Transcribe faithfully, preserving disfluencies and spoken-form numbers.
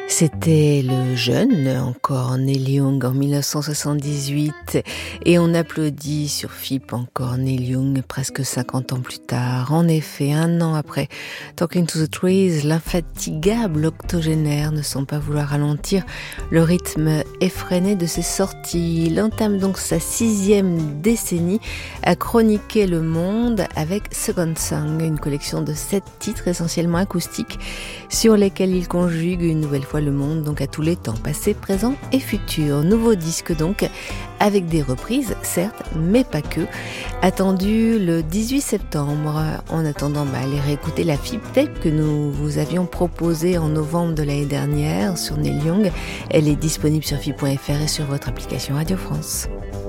C'était le jeune, encore Neil Young en mille neuf cent soixante-dix-huit, et on applaudit sur F I P encore Neil Young presque cinquante ans plus tard. En effet, un an après Talking to the Trees, l'infatigable octogénaire ne semble pas vouloir ralentir le rythme effréné de ses sorties. Il entame donc sa sixième décennie à chroniquer le monde avec Second Song, une collection de sept titres essentiellement acoustiques sur lesquels il conjugue une nouvelle fois le monde, donc à tous les temps, passé, présent et futur. Nouveau disque donc, avec des reprises, certes, mais pas que. Attendu le dix-huit septembre. En attendant, bah, allez réécouter la F I P tape que nous vous avions proposée en novembre de l'année dernière sur Neil Young. Elle est disponible sur F I P point F R et sur votre application Radio France.